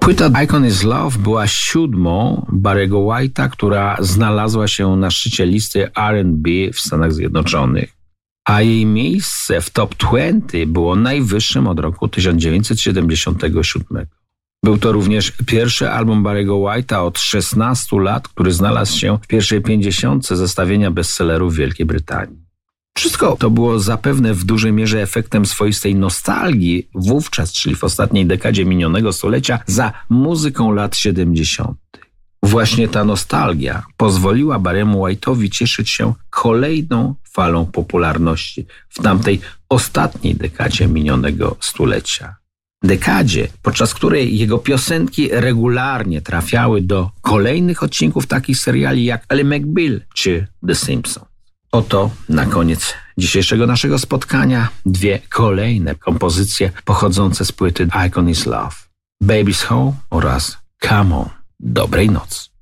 Płyta Icon is Love była 7. Barry'ego White'a, która znalazła się na szczycie listy R&B w Stanach Zjednoczonych, a jej miejsce w top 20 było najwyższym od roku 1977. Był to również pierwszy album Barry'ego White'a od 16 lat, który znalazł się w pierwszej 50 zestawienia bestsellerów w Wielkiej Brytanii. Wszystko to było zapewne w dużej mierze efektem swoistej nostalgii wówczas, czyli w ostatniej dekadzie minionego stulecia, za muzyką lat 70. Właśnie ta nostalgia pozwoliła Barry'emu White'owi cieszyć się kolejną falą popularności w tamtej ostatniej dekadzie minionego stulecia. Dekadzie, podczas której jego piosenki regularnie trafiały do kolejnych odcinków takich seriali jak Ally McBeal czy The Simpsons. Oto na koniec dzisiejszego naszego spotkania 2 kolejne kompozycje pochodzące z płyty Icon is Love. Baby's Home oraz Come On. Dobrej nocy.